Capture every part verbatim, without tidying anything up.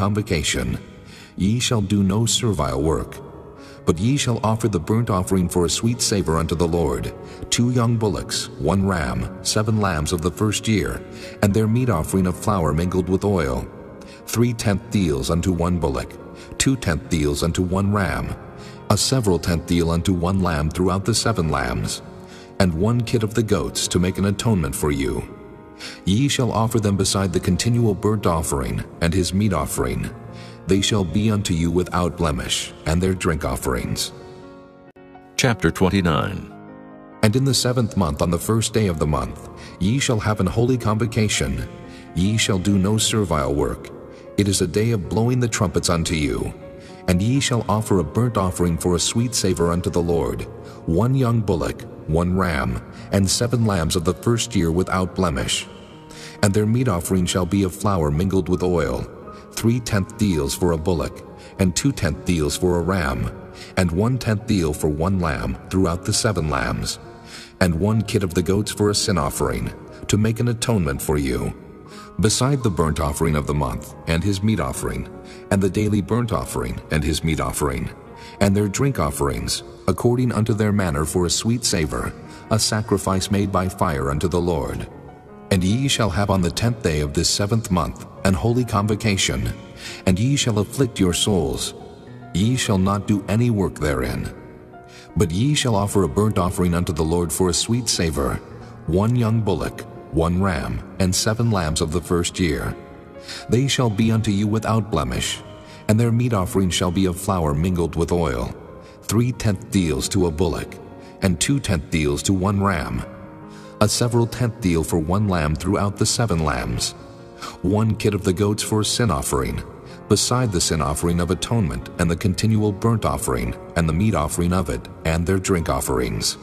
convocation. Ye shall do no servile work. But ye shall offer the burnt offering for a sweet savor unto the Lord, two young bullocks, one ram, seven lambs of the first year, and their meat offering of flour mingled with oil, three tenth deals unto one bullock, two tenth deals unto one ram, a several tenth deal unto one lamb throughout the seven lambs, and one kid of the goats to make an atonement for you. Ye shall offer them beside the continual burnt offering and his meat offering. They shall be unto you without blemish, and their drink offerings. Chapter twenty-nine. And in the seventh month, on the first day of the month, ye shall have an holy convocation. Ye shall do no servile work. It is a day of blowing the trumpets unto you. And ye shall offer a burnt offering for a sweet savor unto the Lord, one young bullock, one ram, and seven lambs of the first year without blemish. And their meat offering shall be of flour mingled with oil, three tenth deals for a bullock, and two tenth deals for a ram, and one tenth deal for one lamb throughout the seven lambs, and one kid of the goats for a sin offering, to make an atonement for you, beside the burnt offering of the month, and his meat offering, and the daily burnt offering, and his meat offering, and their drink offerings, according unto their manner for a sweet savor, a sacrifice made by fire unto the Lord. And ye shall have on the tenth day of this seventh month an holy convocation, and ye shall afflict your souls. Ye shall not do any work therein. But ye shall offer a burnt offering unto the Lord for a sweet savor, one young bullock, one ram, and seven lambs of the first year. They shall be unto you without blemish, and their meat offering shall be of flour mingled with oil, three tenth deals to a bullock, and two tenth deals to one ram, a several tenth deal for one lamb throughout the seven lambs, one kid of the goats for a sin offering, beside the sin offering of atonement and the continual burnt offering and the meat offering of it and their drink offerings.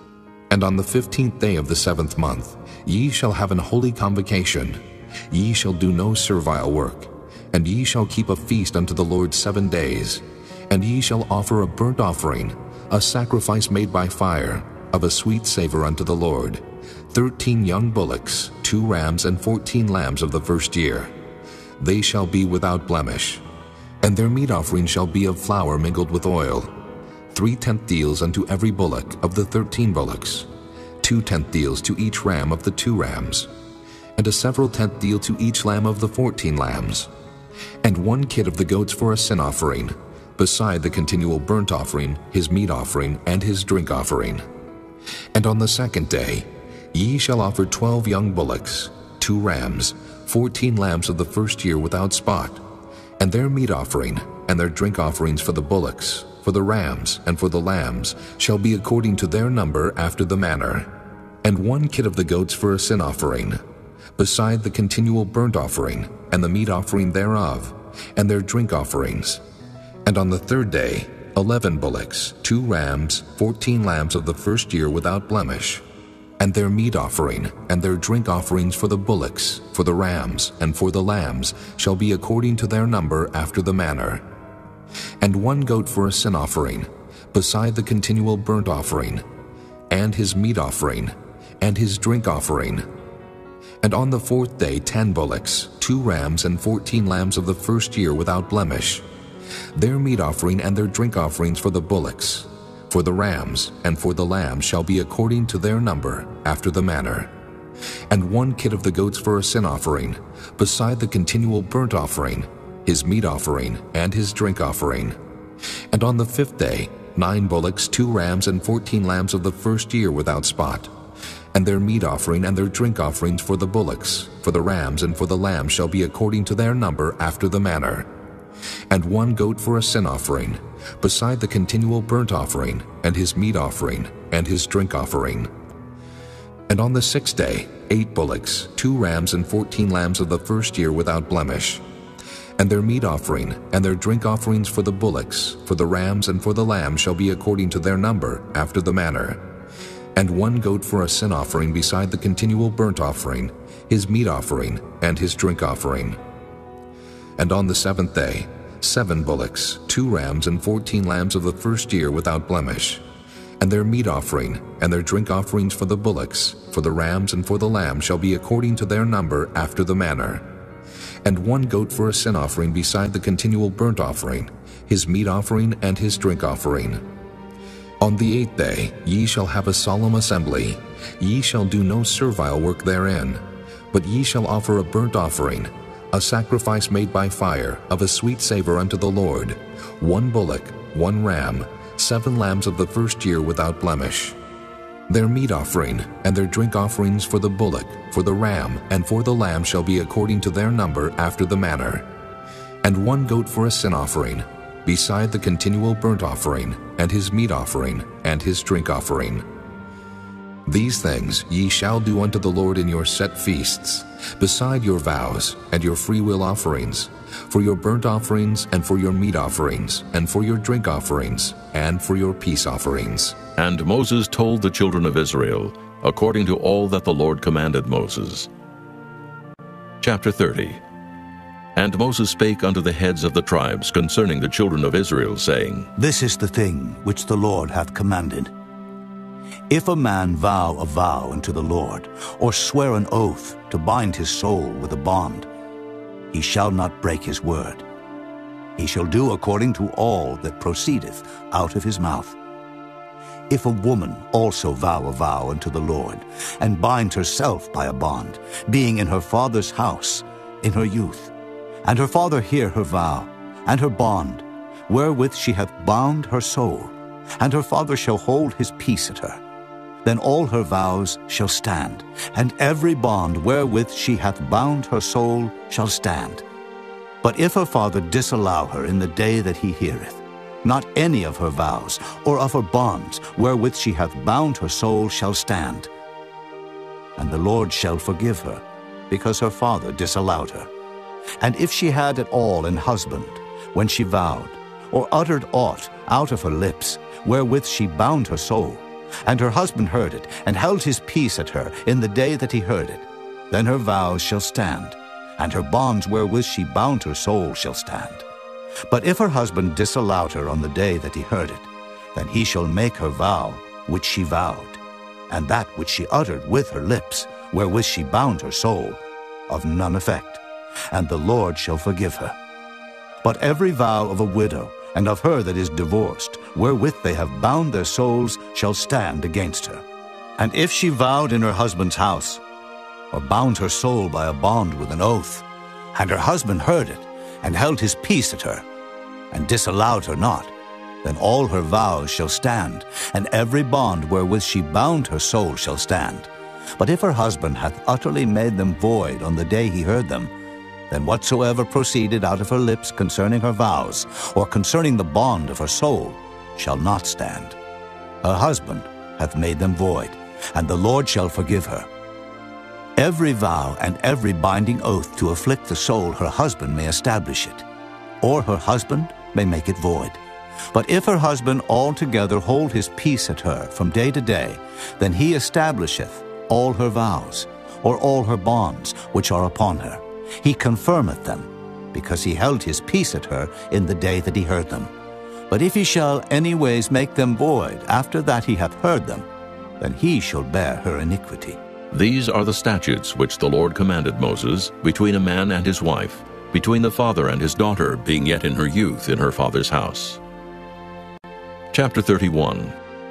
And on the fifteenth day of the seventh month ye shall have an holy convocation. Ye shall do no servile work, and ye shall keep a feast unto the Lord seven days, and ye shall offer a burnt offering, a sacrifice made by fire, of a sweet savor unto the Lord, thirteen young bullocks, two rams, and fourteen lambs of the first year. They shall be without blemish. And their meat offering shall be of flour mingled with oil, three tenth deals unto every bullock of the thirteen bullocks, two tenth deals to each ram of the two rams, and a several tenth deal to each lamb of the fourteen lambs, and one kid of the goats for a sin offering, beside the continual burnt offering, his meat offering, and his drink offering. And on the second day ye shall offer twelve young bullocks, two rams, fourteen lambs of the first year without spot, and their meat offering and their drink offerings for the bullocks, for the rams, and for the lambs shall be according to their number after the manner, and one kid of the goats for a sin offering, beside the continual burnt offering and the meat offering thereof, and their drink offerings. And on the third day eleven bullocks, two rams, fourteen lambs of the first year without blemish, and their meat offering and their drink offerings for the bullocks, for the rams, and for the lambs shall be according to their number after the manner. And one goat for a sin offering, beside the continual burnt offering, and his meat offering, and his drink offering. And on the fourth day ten bullocks, two rams, and fourteen lambs of the first year without blemish, their meat offering and their drink offerings for the bullocks, for the rams, and for the lambs shall be according to their number after the manner. And one kid of the goats for a sin offering, beside the continual burnt offering, his meat offering, and his drink offering. And on the fifth day nine bullocks, two rams, and fourteen lambs of the first year without spot, and their meat offering and their drink offerings for the bullocks, for the rams, and for the lambs shall be according to their number after the manner. And one goat for a sin offering, beside the continual burnt offering, and his meat offering, and his drink offering. And on the sixth day eight bullocks, two rams, and fourteen lambs of the first year without blemish, and their meat offering and their drink offerings for the bullocks, for the rams, and for the lambs shall be according to their number after the manner. And one goat for a sin offering beside the continual burnt offering, his meat offering, and his drink offering. And on the seventh day seven bullocks, two rams, and fourteen lambs of the first year without blemish, and their meat offering and their drink offerings for the bullocks, for the rams, and for the lambs shall be according to their number after the manner. and one goat for a sin offering beside the continual burnt offering, his meat offering and his drink offering. On the eighth day ye shall have a solemn assembly. Ye shall do no servile work therein, but ye shall offer a burnt offering, a sacrifice made by fire, of a sweet savor unto the Lord, one bullock, one ram, seven lambs of the first year without blemish. Their meat offering and their drink offerings for the bullock, for the ram, and for the lamb shall be according to their number after the manner. And one goat for a sin offering, beside the continual burnt offering, and his meat offering, and his drink offering. These things ye shall do unto the Lord in your set feasts, beside your vows and your freewill offerings, for your burnt offerings, and for your meat offerings, and for your drink offerings, and for your peace offerings. And Moses told the children of Israel, according to all that the Lord commanded Moses. Chapter thirty. And Moses spake unto the heads of the tribes concerning the children of Israel, saying, This is the thing which the Lord hath commanded. If a man vow a vow unto the Lord, or swear an oath to bind his soul with a bond, he shall not break his word. He shall do according to all that proceedeth out of his mouth. If a woman also vow a vow unto the Lord, and bind herself by a bond, being in her father's house, in her youth, and her father hear her vow, and her bond, wherewith she hath bound her soul, and her father shall hold his peace at her, then all her vows shall stand, and every bond wherewith she hath bound her soul shall stand. But if her father disallow her in the day that he heareth, not any of her vows or of her bonds wherewith she hath bound her soul shall stand. And the Lord shall forgive her, because her father disallowed her. And if she had at all an husband, when she vowed, or uttered aught out of her lips, wherewith she bound her soul, and her husband heard it, and held his peace at her in the day that he heard it, then her vows shall stand, and her bonds wherewith she bound her soul shall stand. But if her husband disallowed her on the day that he heard it, then he shall make her vow which she vowed, and that which she uttered with her lips, wherewith she bound her soul, of none effect, and the Lord shall forgive her. But every vow of a widow, and of her that is divorced, wherewith they have bound their souls, shall stand against her. And if she vowed in her husband's house, or bound her soul by a bond with an oath, and her husband heard it, and held his peace at her, and disallowed her not, then all her vows shall stand, and every bond wherewith she bound her soul shall stand. But if her husband hath utterly made them void on the day he heard them, then whatsoever proceeded out of her lips concerning her vows, or concerning the bond of her soul, shall not stand. Her husband hath made them void, and the Lord shall forgive her. Every vow and every binding oath to afflict the soul her husband may establish it, or her husband may make it void. But if her husband altogether hold his peace at her from day to day, then he establisheth all her vows, or all her bonds which are upon her. He confirmeth them, because he held his peace at her in the day that he heard them. But if he shall any ways make them void after that he hath heard them, then he shall bear her iniquity. These are the statutes which the Lord commanded Moses between a man and his wife, between the father and his daughter, being yet in her youth in her father's house. Chapter thirty-one.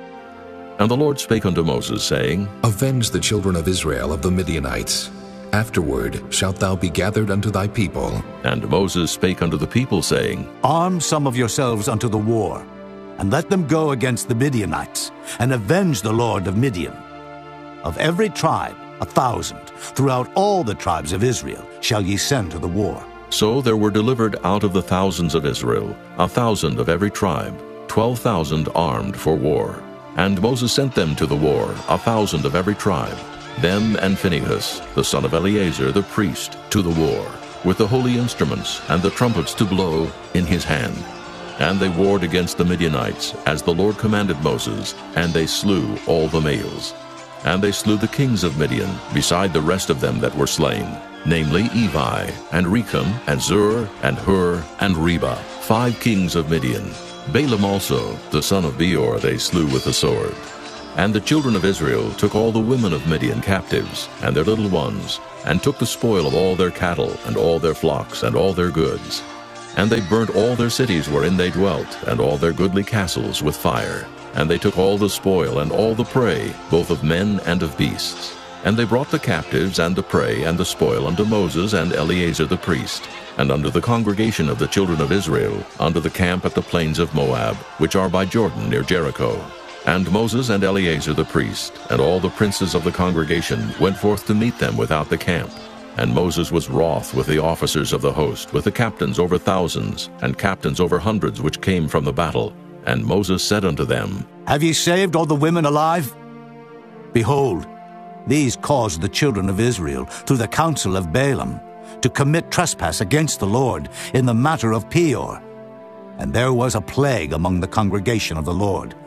And the Lord spake unto Moses, saying, Avenge the children of Israel of the Midianites. Afterward shalt thou be gathered unto thy people. And Moses spake unto the people, saying, Arm some of yourselves unto the war, and let them go against the Midianites, and avenge the Lord of Midian. Of every tribe a thousand, throughout all the tribes of Israel, shall ye send to the war. So there were delivered out of the thousands of Israel a thousand of every tribe, twelve thousand armed for war. And Moses sent them to the war, a thousand of every tribe, them and Phinehas, the son of Eleazar the priest, to the war, with the holy instruments and the trumpets to blow in his hand. And they warred against the Midianites, as the Lord commanded Moses, and they slew all the males. And they slew the kings of Midian, beside the rest of them that were slain, namely Evi, and Recham, and Zur, and Hur, and Reba, five kings of Midian. Balaam also, the son of Beor, they slew with the sword. And the children of Israel took all the women of Midian captives, and their little ones, and took the spoil of all their cattle, and all their flocks, and all their goods. And they burnt all their cities wherein they dwelt, and all their goodly castles with fire. And they took all the spoil, and all the prey, both of men and of beasts. And they brought the captives, and the prey, and the spoil unto Moses and Eleazar the priest, and unto the congregation of the children of Israel, unto the camp at the plains of Moab, which are by Jordan near Jericho. And Moses and Eleazar the priest, and all the princes of the congregation, went forth to meet them without the camp. And Moses was wroth with the officers of the host, with the captains over thousands, and captains over hundreds which came from the battle. And Moses said unto them, Have ye saved all the women alive? Behold, these caused the children of Israel, through the counsel of Balaam, to commit trespass against the Lord in the matter of Peor. And there was a plague among the congregation of the Lord.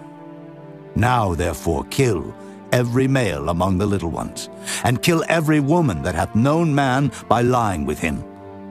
Now therefore kill every male among the little ones, and kill every woman that hath known man by lying with him.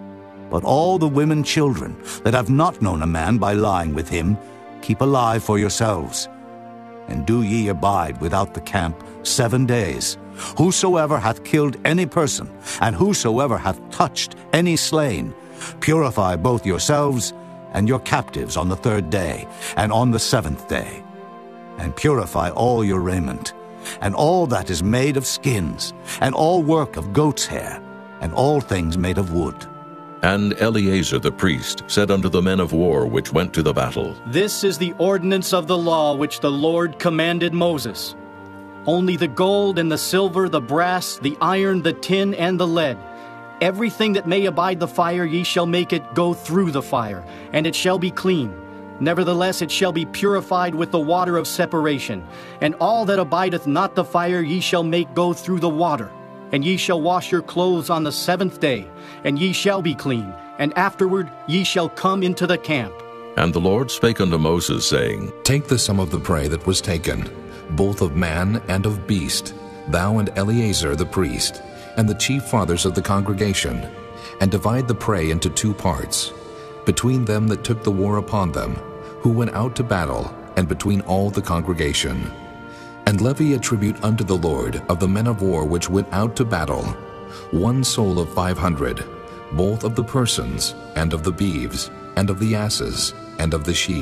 But all the women children that have not known a man by lying with him, keep alive for yourselves. And do ye abide without the camp seven days. Whosoever hath killed any person, and whosoever hath touched any slain, purify both yourselves and your captives on the third day, and on the seventh day. And purify all your raiment, and all that is made of skins, and all work of goat's hair, and all things made of wood. And Eleazar the priest said unto the men of war which went to the battle, This is the ordinance of the law which the Lord commanded Moses. Only the gold and the silver, the brass, the iron, the tin, and the lead, everything that may abide the fire, ye shall make it go through the fire, and it shall be clean. Nevertheless it shall be purified with the water of separation. And all that abideth not the fire ye shall make go through the water. And ye shall wash your clothes on the seventh day, and ye shall be clean, and afterward ye shall come into the camp. And the Lord spake unto Moses, saying, Take the sum of the prey that was taken, both of man and of beast, thou and Eleazar the priest, and the chief fathers of the congregation, and divide the prey into two parts, between them that took the war upon them, who went out to battle, and between all the congregation. And levy a tribute unto the Lord of the men of war which went out to battle, one soul of five hundred, both of the persons, and of the beeves, and of the asses, and of the sheep.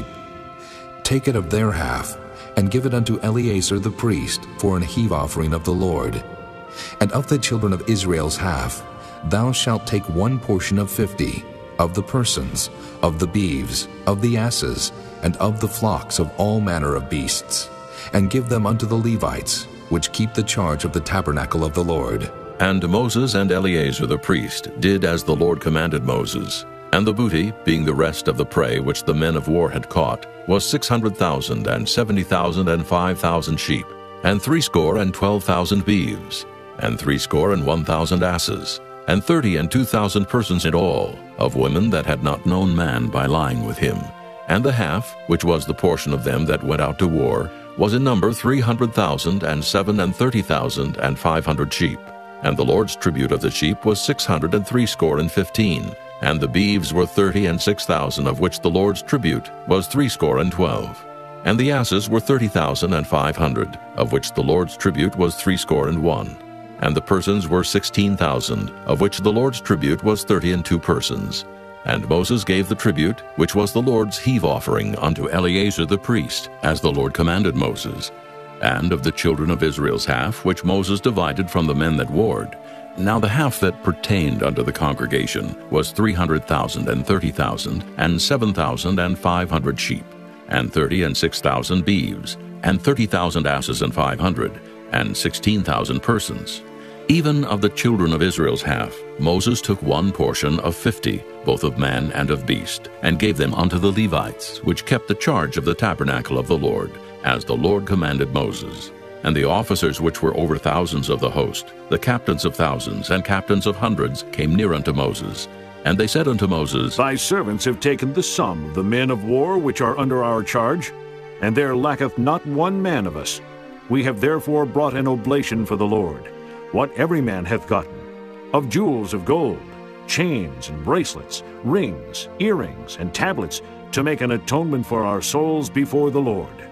Take it of their half, and give it unto Eleazar the priest for an heave offering of the Lord. And of the children of Israel's half, thou shalt take one portion of fifty, of the persons, of the beeves, of the asses, and of the flocks of all manner of beasts, and give them unto the Levites, which keep the charge of the tabernacle of the Lord. And Moses and Eleazar the priest did as the Lord commanded Moses. And the booty, being the rest of the prey which the men of war had caught, was six hundred thousand, and seventy thousand, and five thousand sheep, and threescore and twelve thousand beeves, and threescore and one thousand asses, and thirty and two thousand persons in all, of women that had not known man by lying with him. And the half, which was the portion of them that went out to war, was in number three hundred thousand, and seven and thirty thousand, and five hundred sheep. And the Lord's tribute of the sheep was six hundred and threescore and fifteen. And the beeves were thirty and six thousand, of which the Lord's tribute was threescore and twelve. And the asses were thirty thousand and five hundred, of which the Lord's tribute was threescore and one. And the persons were sixteen thousand, of which the Lord's tribute was thirty and two persons. And Moses gave the tribute, which was the Lord's heave offering, unto Eleazar the priest, as the Lord commanded Moses. And of the children of Israel's half, which Moses divided from the men that warred, now the half that pertained unto the congregation was three hundred thousand and thirty thousand, and seven thousand and five hundred sheep, and thirty and six thousand beeves, and thirty thousand asses and five hundred, and sixteen thousand persons. Even of the children of Israel's half, Moses took one portion of fifty, both of man and of beast, and gave them unto the Levites, which kept the charge of the tabernacle of the Lord, as the Lord commanded Moses. And the officers which were over thousands of the host, the captains of thousands and captains of hundreds, came near unto Moses. And they said unto Moses, Thy servants have taken the sum of the men of war which are under our charge, and there lacketh not one man of us. We have therefore brought an oblation for the Lord, what every man hath gotten, of jewels of gold, chains and bracelets, rings, earrings, and tablets, to make an atonement for our souls before the Lord.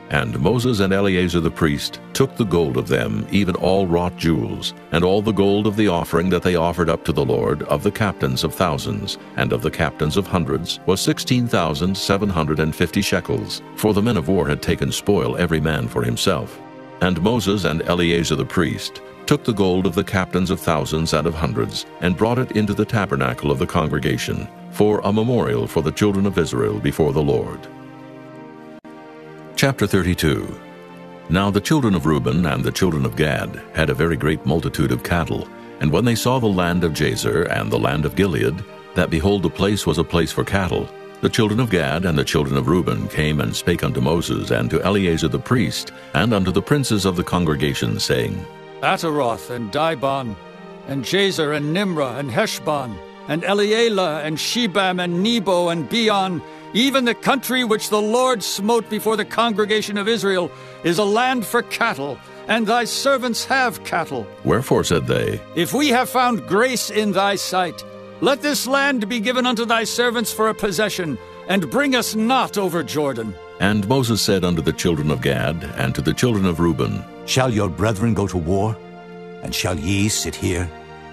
And Moses and Eleazar the priest took the gold of them, even all wrought jewels, and all the gold of the offering that they offered up to the Lord, of the captains of thousands, and of the captains of hundreds, was sixteen thousand seven hundred and fifty shekels. For the men of war had taken spoil every man for himself. And Moses and Eleazar the priest took the gold of the captains of thousands and of hundreds, and brought it into the tabernacle of the congregation, for a memorial for the children of Israel before the Lord. Chapter thirty-two. Now the children of Reuben and the children of Gad had a very great multitude of cattle. And when they saw the land of Jazer and the land of Gilead, that behold, the place was a place for cattle, the children of Gad and the children of Reuben came and spake unto Moses and to Eleazar the priest, and unto the princes of the congregation, saying, Ataroth and Dibon, and Jazer and Nimrah and Heshbon, and Elealeh and Shebam and Nebo and Beon, even the country which the Lord smote before the congregation of Israel, is a land for cattle, and thy servants have cattle. Wherefore, said they, If we have found grace in thy sight, let this land be given unto thy servants for a possession, and bring us not over Jordan. And Moses said unto the children of Gad and to the children of Reuben, Shall your brethren go to war? And shall ye sit here?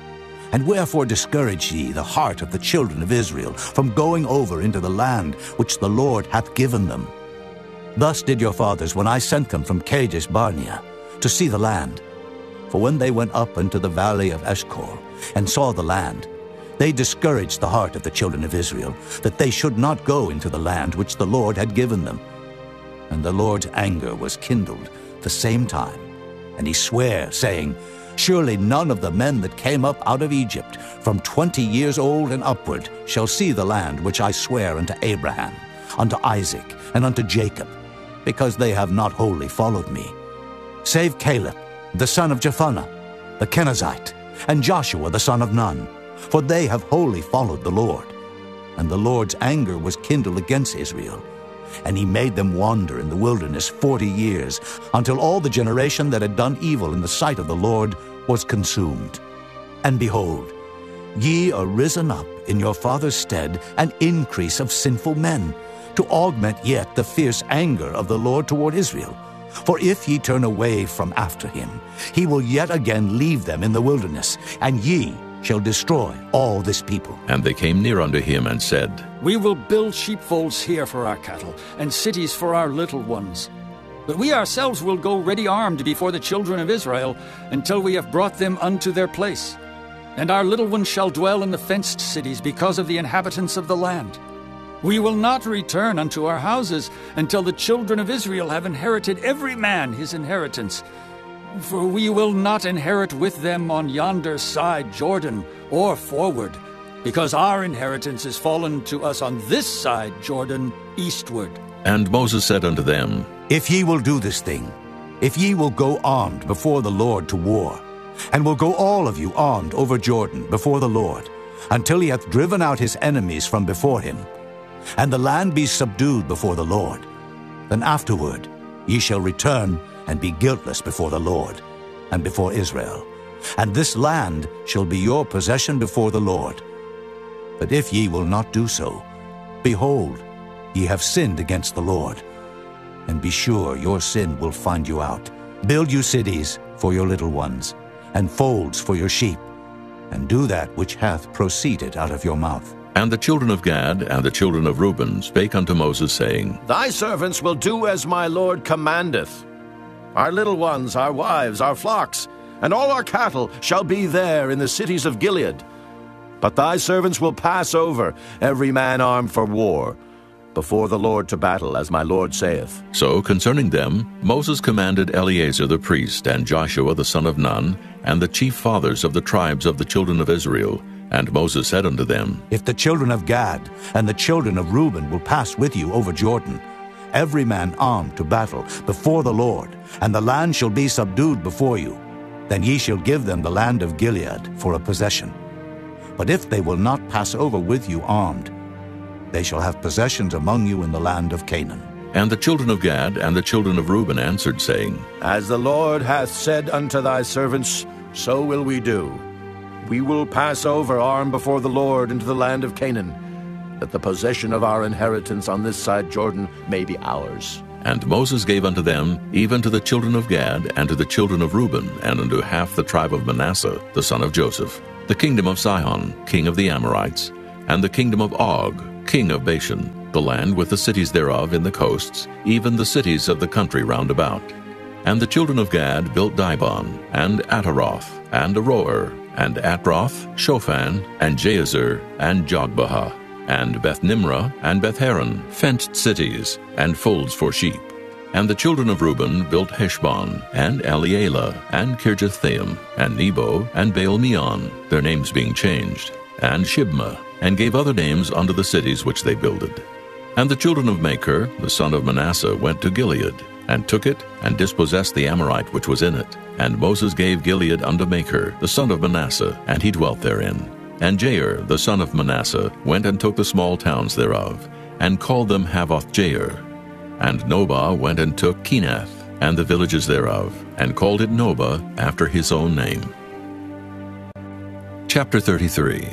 And wherefore discourage ye the heart of the children of Israel from going over into the land which the Lord hath given them? Thus did your fathers when I sent them from Kadesh Barnea to see the land. For when they went up into the valley of Eshcol and saw the land, they discouraged the heart of the children of Israel, that they should not go into the land which the Lord had given them. And the Lord's anger was kindled the same time, and he sware, saying, Surely none of the men that came up out of Egypt from twenty years old and upward shall see the land which I swear unto Abraham, unto Isaac, and unto Jacob, because they have not wholly followed me, save Caleb, the son of Jephunneh, the Kenizzite, and Joshua the son of Nun, for they have wholly followed the Lord. And the Lord's anger was kindled against Israel, and he made them wander in the wilderness forty years, until all the generation that had done evil in the sight of the Lord was consumed. And behold, ye are risen up in your father's stead an increase of sinful men, to augment yet the fierce anger of the Lord toward Israel. For if ye turn away from after him, he will yet again leave them in the wilderness, and ye shall destroy all this people. And they came near unto him and said, We will build sheepfolds here for our cattle, and cities for our little ones. But we ourselves will go ready armed before the children of Israel, until we have brought them unto their place. And our little ones shall dwell in the fenced cities, because of the inhabitants of the land. We will not return unto our houses, until the children of Israel have inherited every man his inheritance. For we will not inherit with them on yonder side Jordan, or forward, because our inheritance is fallen to us on this side Jordan, eastward. And Moses said unto them, If ye will do this thing, if ye will go armed before the Lord to war, and will go all of you armed over Jordan before the Lord, until he hath driven out his enemies from before him, and the land be subdued before the Lord, then afterward ye shall return and be guiltless before the Lord and before Israel. And this land shall be your possession before the Lord. But if ye will not do so, behold, ye have sinned against the Lord. And be sure your sin will find you out. Build you cities for your little ones, and folds for your sheep, and do that which hath proceeded out of your mouth. And the children of Gad and the children of Reuben spake unto Moses, saying, Thy servants will do as my Lord commandeth. Our little ones, our wives, our flocks, and all our cattle shall be there in the cities of Gilead. But thy servants will pass over, every man armed for war, before the Lord to battle, as my Lord saith. So concerning them Moses commanded Eleazar the priest, and Joshua the son of Nun, and the chief fathers of the tribes of the children of Israel. And Moses said unto them, If the children of Gad and the children of Reuben will pass with you over Jordan, every man armed to battle before the Lord, and the land shall be subdued before you, then ye shall give them the land of Gilead for a possession. But if they will not pass over with you armed, they shall have possessions among you in the land of Canaan. And the children of Gad and the children of Reuben answered, saying, As the Lord hath said unto thy servants, so will we do. We will pass over armed before the Lord into the land of Canaan, that the possession of our inheritance on this side Jordan may be ours. And Moses gave unto them, even to the children of Gad, and to the children of Reuben, and unto half the tribe of Manasseh, the son of Joseph, the kingdom of Sihon, king of the Amorites, and the kingdom of Og, king of Bashan, the land with the cities thereof in the coasts, even the cities of the country round about. And the children of Gad built Dibon, and Ataroth, and Aroer, and Atroth, Shophan, and Jazer, and Jogbehah, and Beth-Nimrah, and Beth-Haran, fenced cities, and folds for sheep. And the children of Reuben built Heshbon, and Elealeh, and Kirjathim, and Nebo, and Baal-meon, their names being changed, and Shibmah, and gave other names unto the cities which they builded. And the children of Machir, the son of Manasseh, went to Gilead, and took it, and dispossessed the Amorite which was in it. And Moses gave Gilead unto Machir, the son of Manasseh, and he dwelt therein. And Jair, the son of Manasseh, went and took the small towns thereof, and called them Havoth-Jair. And Nobah went and took Kenath, and the villages thereof, and called it Nobah after his own name. Chapter thirty-three.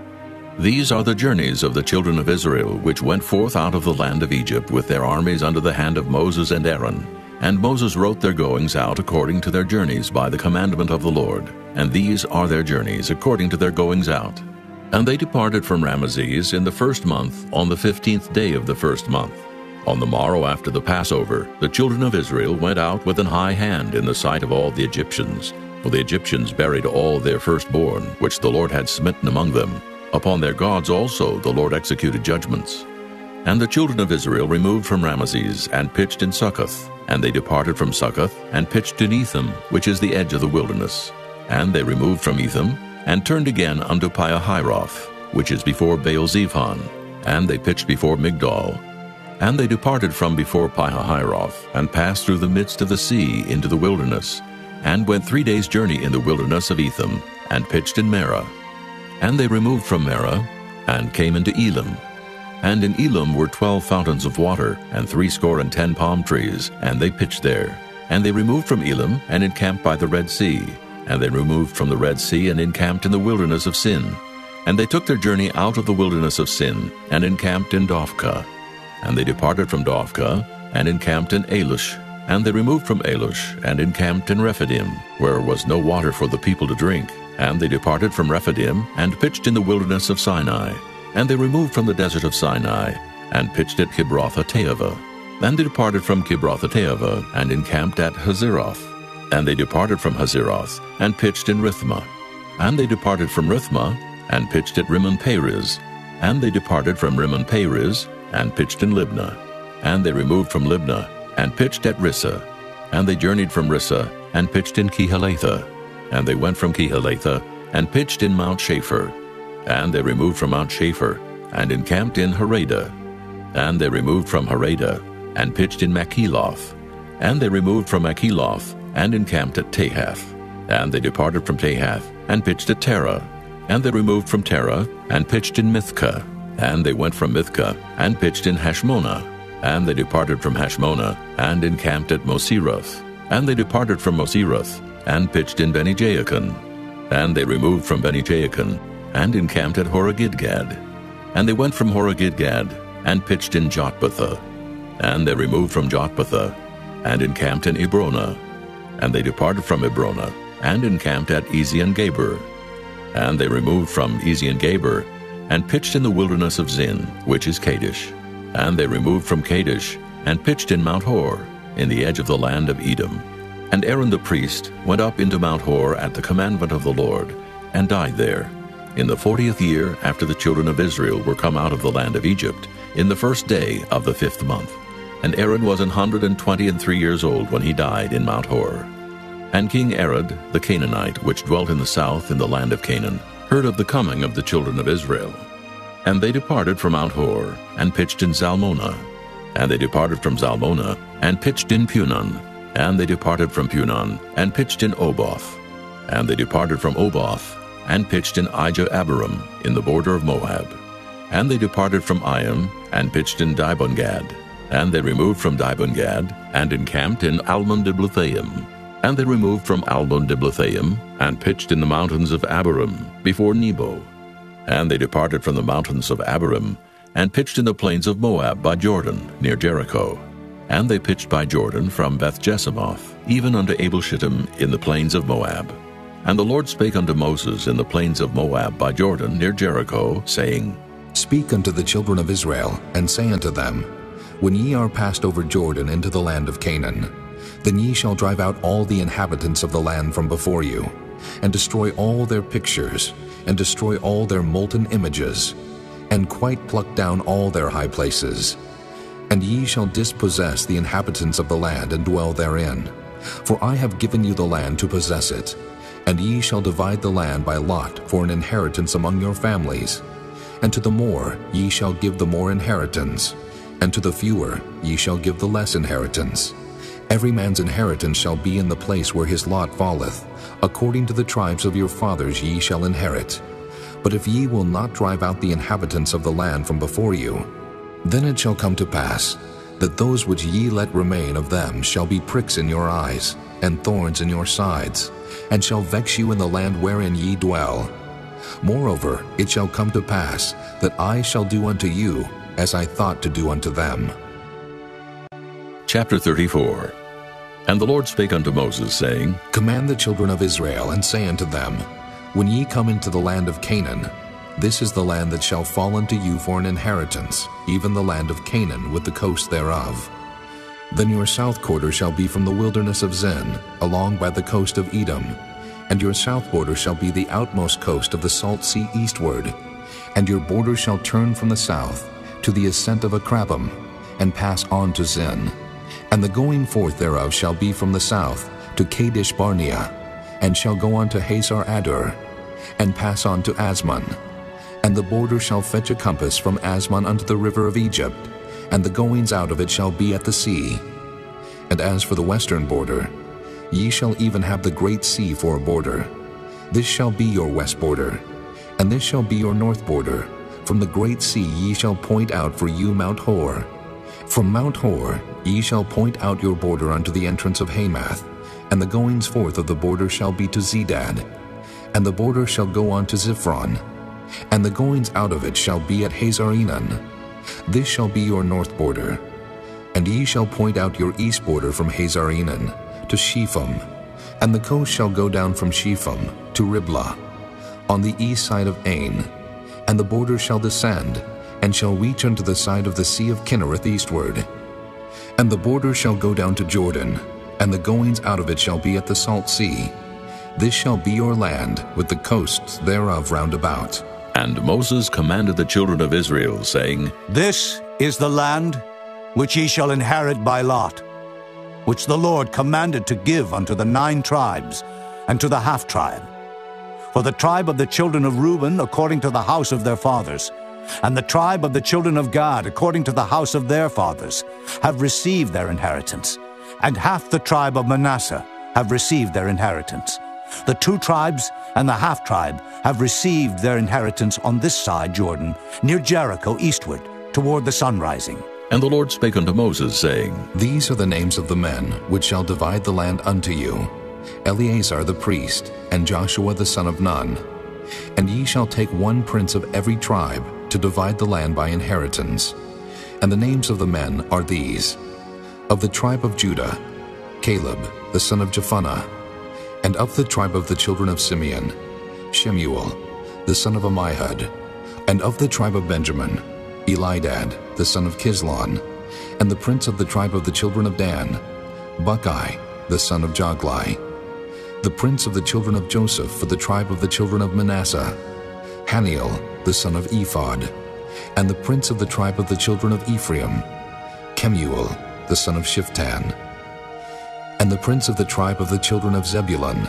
These are the journeys of the children of Israel, which went forth out of the land of Egypt with their armies under the hand of Moses and Aaron. And Moses wrote their goings out according to their journeys by the commandment of the Lord. And these are their journeys according to their goings out. And they departed from Ramesses in the first month, on the fifteenth day of the first month. On the morrow after the Passover, the children of Israel went out with an high hand in the sight of all the Egyptians. For the Egyptians buried all their firstborn, which the Lord had smitten among them. Upon their gods also the Lord executed judgments. And the children of Israel removed from Ramesses, and pitched in Succoth. And they departed from Succoth, and pitched in Etham, which is the edge of the wilderness. And they removed from Etham, and turned again unto Piahiroth, which is before Baal-zephon. And they pitched before Migdol. And they departed from before Piahiroth, and passed through the midst of the sea into the wilderness, and went three days' journey in the wilderness of Etham, and pitched in Marah. And they removed from Marah, and came into Elim. And in Elim were twelve fountains of water, and threescore and ten palm trees, and they pitched there. And they removed from Elim, and encamped by the Red Sea. And they removed from the Red Sea, and encamped in the wilderness of Sin. And they took their journey out of the wilderness of Sin, and encamped in Dophkah. And they departed from Dophkah, and encamped in Alush. And they removed from Alush, and encamped in Rephidim, where was no water for the people to drink. And they departed from Rephidim, and pitched in the wilderness of Sinai. And they removed from the desert of Sinai, and pitched at Kibroth-hattaavah. And they departed from Kibroth-hattaavah, and encamped at Hazeroth. And they departed from Hazeroth, and pitched in Rithmah. And they departed from Rithmah, and pitched at Rimmon-Perez. And they departed from Rimmon-Perez, and pitched in Libnah. And they removed from Libnah, and pitched at Rissah. And they journeyed from Rissah, and pitched in Kehelathah. And they went from Kehelathah, and pitched in Mount Shapher. And they removed from Mount Shapher, and encamped in Haradah. And they removed from Haradah, and pitched in Makheloth. And they removed from Makheloth, and encamped at Tahath. And they departed from Tahath, and pitched at Terah. And they removed from Terah, and pitched in Mithkah. And they went from Mithkah, and pitched in Hashmonah. And they departed from Hashmonah, and encamped at Moseroth. And they departed from Moseroth, and pitched in Beni-Jaakon. And they removed from Beni-Jaakon, and encamped at Horah-Gidgad. And they went from Horah-Gidgad, and pitched in Jotbathah. And they removed from Jotbathah, and encamped in Ebrona. And they departed from Ebrona, and encamped at Ezion-Geber. And they removed from Ezion-Geber, and pitched in the wilderness of Zin, which is Kadesh. And they removed from Kadesh, and pitched in Mount Hor, in the edge of the land of Edom. And Aaron the priest went up into Mount Hor at the commandment of the Lord, and died there, in the fortieth year after the children of Israel were come out of the land of Egypt, in the first day of the fifth month. And Aaron was an hundred and twenty and three years old when he died in Mount Hor. And King Arad, the Canaanite, which dwelt in the south in the land of Canaan, heard of the coming of the children of Israel. And they departed from Mount Hor, and pitched in Zalmonah. And they departed from Zalmonah, and pitched in Punon. And they departed from Punon, and pitched in Oboth. And they departed from Oboth, and pitched in Ijah-Abarim, in the border of Moab. And they departed from Iam, and pitched in Dibon-Gad. And they removed from Dibon-Gad, and encamped in Almon-Diblathaim. And they removed from Almon-Diblathaim, and pitched in the mountains of Abarim, before Nebo. And they departed from the mountains of Abarim, and pitched in the plains of Moab by Jordan, near Jericho. And they pitched by Jordan from Beth-Jesimoth, even unto Abel-shittim in the plains of Moab. And the Lord spake unto Moses in the plains of Moab by Jordan near Jericho, saying, Speak unto the children of Israel, and say unto them, When ye are passed over Jordan into the land of Canaan, then ye shall drive out all the inhabitants of the land from before you, and destroy all their pictures, and destroy all their molten images, and quite pluck down all their high places. And ye shall dispossess the inhabitants of the land, and dwell therein. For I have given you the land to possess it. And ye shall divide the land by lot for an inheritance among your families. And to the more ye shall give the more inheritance, and to the fewer ye shall give the less inheritance. Every man's inheritance shall be in the place where his lot falleth. According to the tribes of your fathers ye shall inherit. But if ye will not drive out the inhabitants of the land from before you, then it shall come to pass that those which ye let remain of them shall be pricks in your eyes, and thorns in your sides, and shall vex you in the land wherein ye dwell. Moreover, it shall come to pass that I shall do unto you as I thought to do unto them. Chapter thirty-four. And the Lord spake unto Moses, saying, Command the children of Israel, and say unto them, When ye come into the land of Canaan, this is the land that shall fall unto you for an inheritance, even the land of Canaan with the coast thereof. Then your south quarter shall be from the wilderness of Zin, along by the coast of Edom, and your south border shall be the outmost coast of the salt sea eastward, and your border shall turn from the south to the ascent of Akrabim, and pass on to Zin. And the going forth thereof shall be from the south to Kadesh Barnea, and shall go on to Hazar Adur, and pass on to Asmon. And the border shall fetch a compass from Asmon unto the river of Egypt, and the goings out of it shall be at the sea. And as for the western border, ye shall even have the great sea for a border. This shall be your west border, and this shall be your north border. From the great sea ye shall point out for you Mount Hor. From Mount Hor ye shall point out your border unto the entrance of Hamath, and the goings forth of the border shall be to Zedad. And the border shall go on to Ziphron, and the goings out of it shall be at Hazar-Enan. This shall be your north border. And ye shall point out your east border from Hazar-Enan to Shepham, and the coast shall go down from Shepham to Riblah, on the east side of Ain. And the border shall descend, and shall reach unto the side of the sea of Kinnereth eastward. And the border shall go down to Jordan, and the goings out of it shall be at the salt sea. This shall be your land, with the coasts thereof round about. And Moses commanded the children of Israel, saying, This is the land which ye shall inherit by lot, which the Lord commanded to give unto the nine tribes, and to the half-tribe. For the tribe of the children of Reuben according to the house of their fathers, and the tribe of the children of Gad according to the house of their fathers, have received their inheritance, and half the tribe of Manasseh have received their inheritance. The two tribes and the half-tribe have received their inheritance on this side Jordan, near Jericho eastward, toward the sunrising. And the Lord spake unto Moses, saying, These are the names of the men which shall divide the land unto you, Eleazar the priest, and Joshua the son of Nun. And ye shall take one prince of every tribe to divide the land by inheritance. And the names of the men are these: of the tribe of Judah, Caleb the son of Jephunneh; and of the tribe of the children of Simeon, Shemuel the son of Ammihud; and of the tribe of Benjamin, Elidad the son of Kislon; and the prince of the tribe of the children of Dan, Buckai the son of Joglai; the prince of the children of Joseph for the tribe of the children of Manasseh, Haniel the son of Ephod; and the prince of the tribe of the children of Ephraim, Kemuel the son of Shiftan; and the prince of the tribe of the children of Zebulun,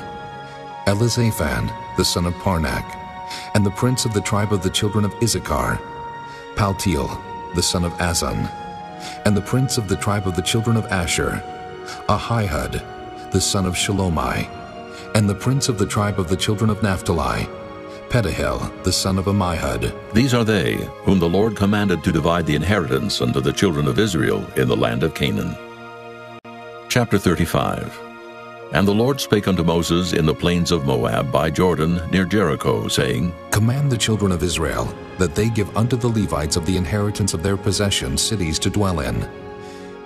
Elizaphan the son of Parnak; and the prince of the tribe of the children of Issachar, Paltiel the son of Azan; and the prince of the tribe of the children of Asher, Ahihud the son of Shalomai; and the prince of the tribe of the children of Naphtali, Pedahel the son of Ammihud. These are they whom the Lord commanded to divide the inheritance unto the children of Israel in the land of Canaan. Chapter thirty-five. And the Lord spake unto Moses in the plains of Moab by Jordan near Jericho, saying, Command the children of Israel that they give unto the Levites of the inheritance of their possession cities to dwell in.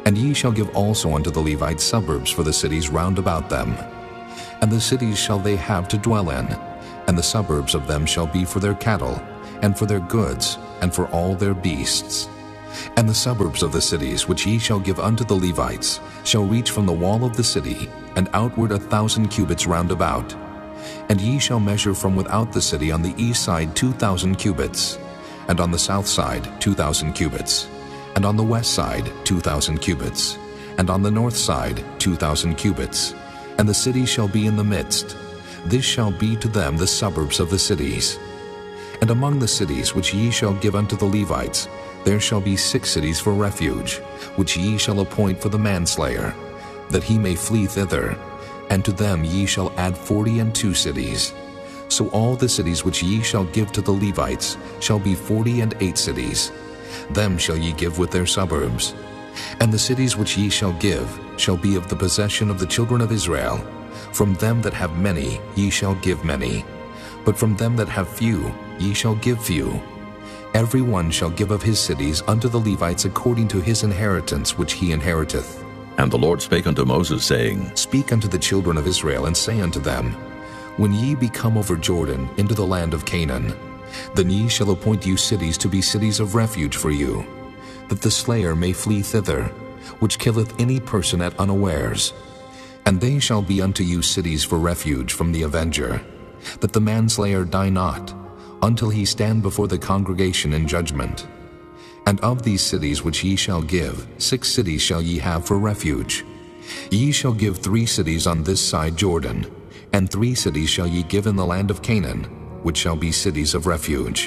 And ye shall give also unto the Levites suburbs for the cities round about them. And the cities shall they have to dwell in, and the suburbs of them shall be for their cattle, and for their goods, and for all their beasts. And the suburbs of the cities which ye shall give unto the Levites shall reach from the wall of the city, and outward a thousand cubits round about. And ye shall measure from without the city on the east side two thousand cubits, and on the south side two thousand cubits, and on the west side two thousand cubits, and on the north side two thousand cubits. And the city shall be in the midst. This shall be to them the suburbs of the cities. And among the cities which ye shall give unto the Levites, there shall be six cities for refuge, which ye shall appoint for the manslayer, that he may flee thither. And to them ye shall add forty and two cities. So all the cities which ye shall give to the Levites shall be forty and eight cities. Them shall ye give with their suburbs. And the cities which ye shall give shall be of the possession of the children of Israel. From them that have many ye shall give many, but from them that have few ye shall give few. Every one shall give of his cities unto the Levites according to his inheritance which he inheriteth. And the Lord spake unto Moses, saying, Speak unto the children of Israel, and say unto them, When ye be come over Jordan into the land of Canaan, then ye shall appoint you cities to be cities of refuge for you, that the slayer may flee thither, which killeth any person at unawares. And they shall be unto you cities for refuge from the avenger, that the manslayer die not, until he stand before the congregation in judgment. And of these cities which ye shall give, six cities shall ye have for refuge. Ye shall give three cities on this side Jordan, and three cities shall ye give in the land of Canaan, which shall be cities of refuge.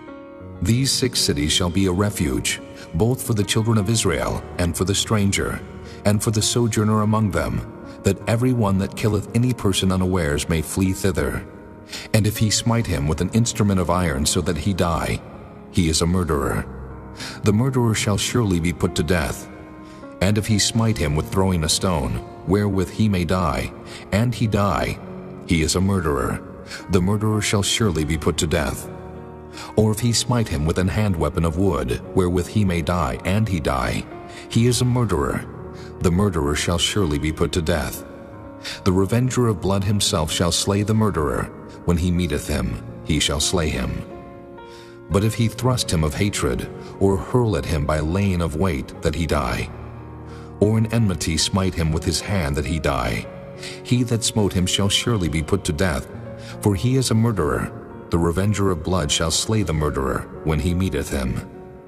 These six cities shall be a refuge, both for the children of Israel, and for the stranger, and for the sojourner among them, that every one that killeth any person unawares may flee thither. And if he smite him with an instrument of iron so that he die, he is a murderer. The murderer shall surely be put to death. And if he smite him with throwing a stone, wherewith he may die, and he die, he is a murderer. The murderer shall surely be put to death. Or if he smite him with an hand weapon of wood, wherewith he may die, and he die, he is a murderer. The murderer shall surely be put to death. The revenger of blood himself shall slay the murderer. When he meeteth him, he shall slay him. But if he thrust him of hatred, or hurl at him by laying of weight, that he die, or in enmity smite him with his hand, that he die, he that smote him shall surely be put to death, for he is a murderer. The revenger of blood shall slay the murderer when he meeteth him.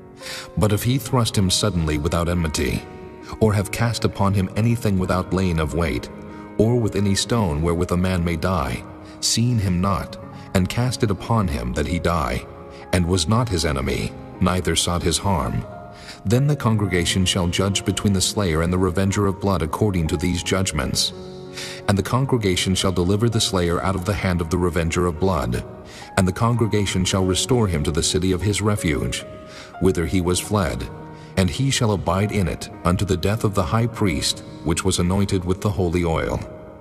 But if he thrust him suddenly without enmity, or have cast upon him anything without laying of weight, or with any stone wherewith a man may die, seeing him not, and cast it upon him that he die, and was not his enemy, neither sought his harm, then the congregation shall judge between the slayer and the revenger of blood according to these judgments. And the congregation shall deliver the slayer out of the hand of the revenger of blood, and the congregation shall restore him to the city of his refuge, whither he was fled, and he shall abide in it unto the death of the high priest, which was anointed with the holy oil.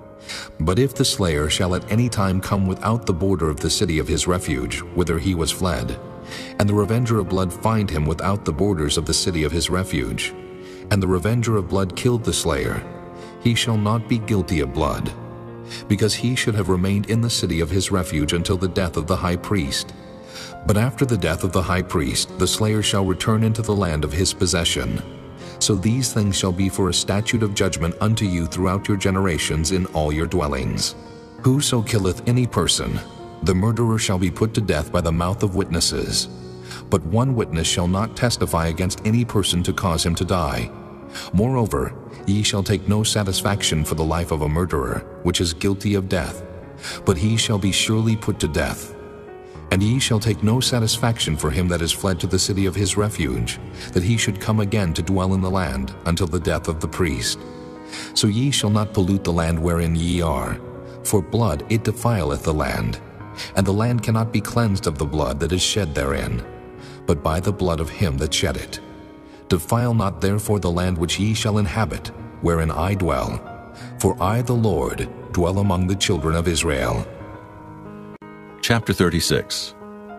But if the slayer shall at any time come without the border of the city of his refuge, whither he was fled, and the revenger of blood find him without the borders of the city of his refuge, and the revenger of blood killed the slayer, he shall not be guilty of blood, because he should have remained in the city of his refuge until the death of the high priest. But after the death of the high priest, the slayer shall return into the land of his possession. So these things shall be for a statute of judgment unto you throughout your generations in all your dwellings. Whoso killeth any person, the murderer shall be put to death by the mouth of witnesses. But one witness shall not testify against any person to cause him to die. Moreover, ye shall take no satisfaction for the life of a murderer, which is guilty of death, but he shall be surely put to death. And ye shall take no satisfaction for him that is fled to the city of his refuge, that he should come again to dwell in the land until the death of the priest. So ye shall not pollute the land wherein ye are, for blood it defileth the land, and the land cannot be cleansed of the blood that is shed therein, but by the blood of him that shed it. Defile not therefore the land which ye shall inhabit, wherein I dwell, for I the Lord dwell among the children of Israel. Chapter thirty-six.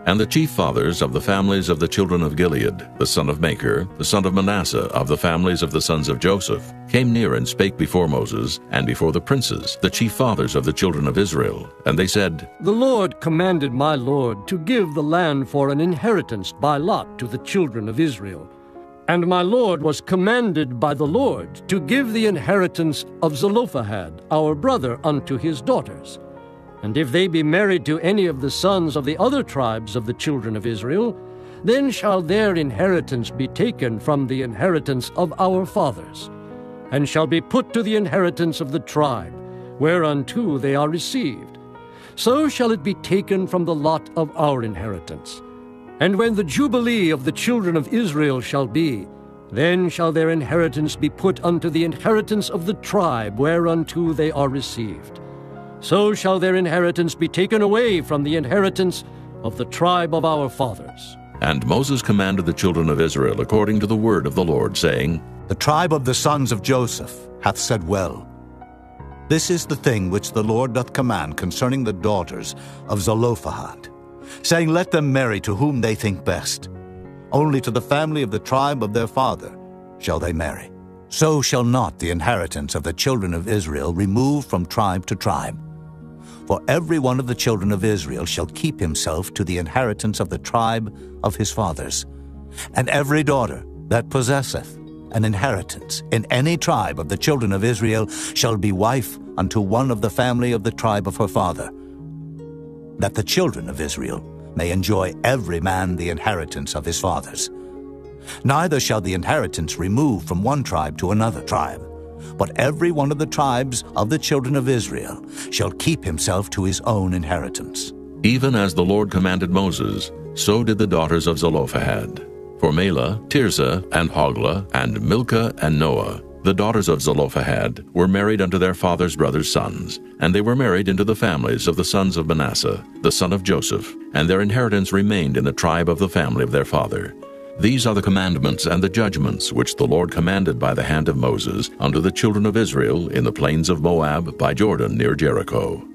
And the chief fathers of the families of the children of Gilead, the son of Machir, the son of Manasseh, of the families of the sons of Joseph, came near and spake before Moses, and before the princes, the chief fathers of the children of Israel. And they said, The Lord commanded my Lord to give the land for an inheritance by lot to the children of Israel. And my Lord was commanded by the Lord to give the inheritance of Zelophehad, our brother, unto his daughters. And if they be married to any of the sons of the other tribes of the children of Israel, then shall their inheritance be taken from the inheritance of our fathers, and shall be put to the inheritance of the tribe, whereunto they are received. So shall it be taken from the lot of our inheritance. And when the jubilee of the children of Israel shall be, then shall their inheritance be put unto the inheritance of the tribe, whereunto they are received. So shall their inheritance be taken away from the inheritance of the tribe of our fathers. And Moses commanded the children of Israel according to the word of the Lord, saying, The tribe of the sons of Joseph hath said well. This is the thing which the Lord doth command concerning the daughters of Zelophehad, saying, Let them marry to whom they think best. Only to the family of the tribe of their father shall they marry. So shall not the inheritance of the children of Israel remove from tribe to tribe. For every one of the children of Israel shall keep himself to the inheritance of the tribe of his fathers. And every daughter that possesseth an inheritance in any tribe of the children of Israel shall be wife unto one of the family of the tribe of her father, that the children of Israel may enjoy every man the inheritance of his fathers. Neither shall the inheritance remove from one tribe to another tribe, but every one of the tribes of the children of Israel shall keep himself to his own inheritance. Even as the Lord commanded Moses, so did the daughters of Zelophehad. For Mela, Tirzah, and Hoglah, and Milcah, and Noah, the daughters of Zelophehad, were married unto their father's brothers' sons, and they were married into the families of the sons of Manasseh, the son of Joseph, and their inheritance remained in the tribe of the family of their father. These are the commandments and the judgments which the Lord commanded by the hand of Moses unto the children of Israel in the plains of Moab by Jordan near Jericho.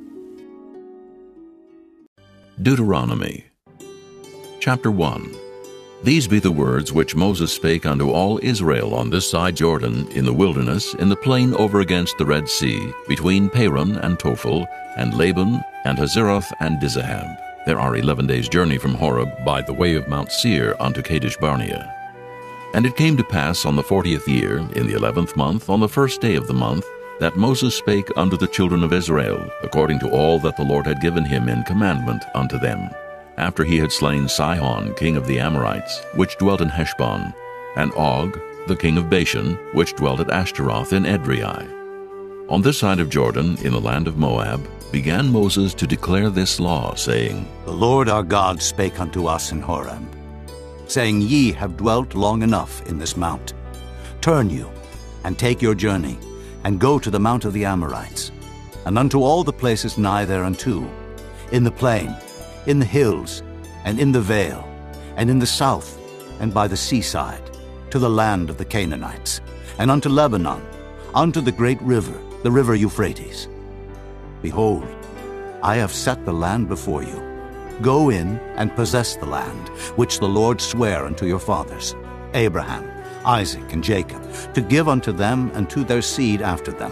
Deuteronomy Chapter one. These be the words which Moses spake unto all Israel on this side Jordan, in the wilderness, in the plain over against the Red Sea, between Paran and Tophel, and Laban, and Hazeroth, and Dizahab. There are eleven days' journey from Horeb by the way of Mount Seir unto Kadesh Barnea. And it came to pass on the fortieth year, in the eleventh month, on the first day of the month, that Moses spake unto the children of Israel, according to all that the Lord had given him in commandment unto them, after he had slain Sihon king of the Amorites, which dwelt in Heshbon, and Og, the king of Bashan, which dwelt at Ashtaroth in Edrei. On this side of Jordan, in the land of Moab, began Moses to declare this law, saying, The Lord our God spake unto us in Horeb, saying, Ye have dwelt long enough in this mount. Turn you, and take your journey, and go to the mount of the Amorites, and unto all the places nigh thereunto, in the plain, in the hills, and in the vale, and in the south, and by the seaside, to the land of the Canaanites, and unto Lebanon, unto the great river, the river Euphrates. Behold, I have set the land before you. Go in and possess the land, which the Lord sware unto your fathers, Abraham, Isaac, and Jacob, to give unto them and to their seed after them.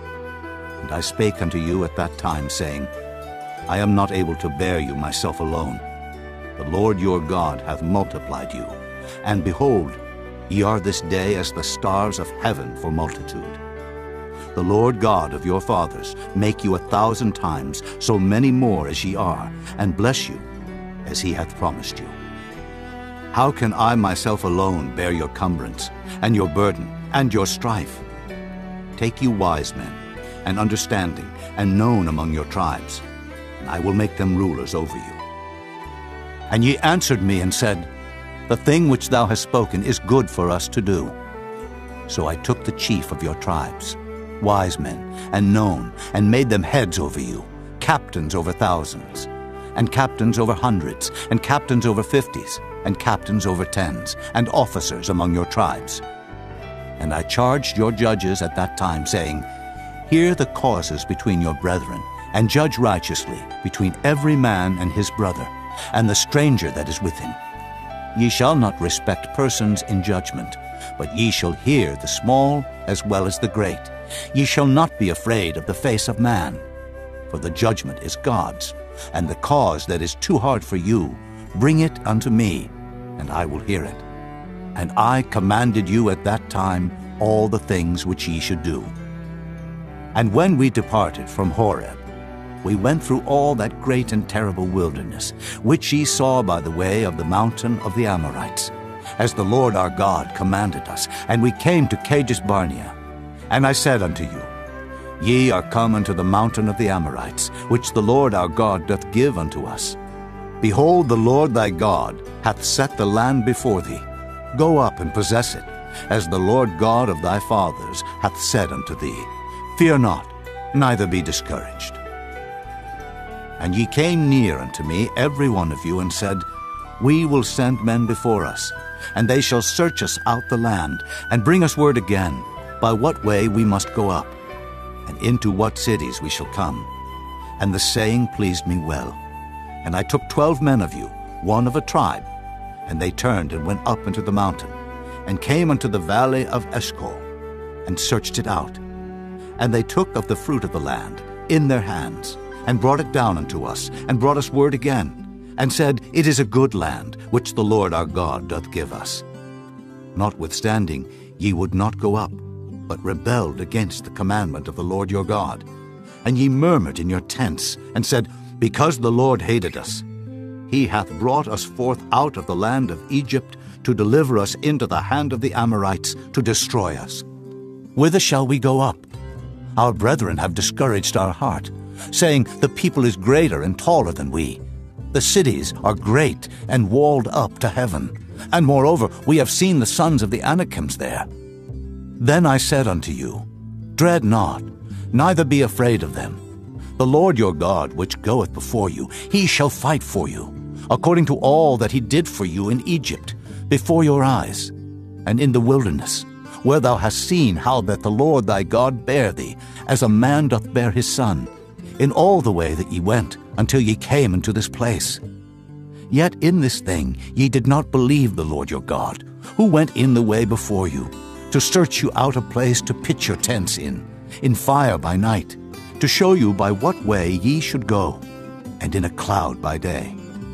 And I spake unto you at that time, saying, I am not able to bear you myself alone. The Lord your God hath multiplied you, and behold, ye are this day as the stars of heaven for multitude. The Lord God of your fathers make you a thousand times so many more as ye are, and bless you as he hath promised you. How can I myself alone bear your cumbrance, and your burden, and your strife? Take you wise men, and understanding, and known among your tribes, and I will make them rulers over you. And ye answered me and said, The thing which thou hast spoken is good for us to do. So I took the chief of your tribes, wise men, and known, and made them heads over you, captains over thousands, and captains over hundreds, and captains over fifties, and captains over tens, and officers among your tribes. And I charged your judges at that time, saying, Hear the causes between your brethren, and judge righteously between every man and his brother, and the stranger that is with him. Ye shall not respect persons in judgment, but ye shall hear the small as well as the great. Ye shall not be afraid of the face of man, for the judgment is God's, and the cause that is too hard for you, bring it unto me, and I will hear it. And I commanded you at that time all the things which ye should do. And when we departed from Horeb, we went through all that great and terrible wilderness, which ye saw by the way of the mountain of the Amorites, as the Lord our God commanded us. And we came to Kadesh Barnea. And I said unto you, Ye are come unto the mountain of the Amorites, which the Lord our God doth give unto us. Behold, the Lord thy God hath set the land before thee. Go up and possess it, as the Lord God of thy fathers hath said unto thee. Fear not, neither be discouraged. And ye came near unto me, every one of you, and said, We will send men before us, and they shall search us out the land, and bring us word again, by what way we must go up, and into what cities we shall come. And the saying pleased me well. And I took twelve men of you, one of a tribe, and they turned and went up into the mountain, and came unto the valley of Eshcol, and searched it out. And they took of the fruit of the land in their hands, and brought it down unto us, and brought us word again, and said, It is a good land, which the Lord our God doth give us. Notwithstanding, ye would not go up, but rebelled against the commandment of the Lord your God. And ye murmured in your tents, and said, Because the Lord hated us, he hath brought us forth out of the land of Egypt, to deliver us into the hand of the Amorites, to destroy us. Whither shall we go up? Our brethren have discouraged our heart, saying, The people is greater and taller than we. The cities are great and walled up to heaven. And moreover, we have seen the sons of the Anakims there. Then I said unto you, Dread not, neither be afraid of them. The Lord your God, which goeth before you, he shall fight for you, according to all that he did for you in Egypt, before your eyes, and in the wilderness, where thou hast seen how that the Lord thy God bare thee, as a man doth bear his son, in all the way that ye went, until ye came into this place. Yet in this thing ye did not believe the Lord your God, who went in the way before you, to search you out a place to pitch your tents in, in fire by night, to show you by what way ye should go, and in a cloud by day.